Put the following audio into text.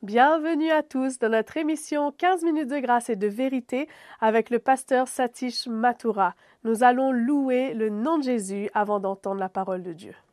Bienvenue à tous dans notre émission 15 minutes de grâce et de vérité avec le pasteur Satish Mathura. Nous allons louer le nom de Jésus avant d'entendre la parole de Dieu.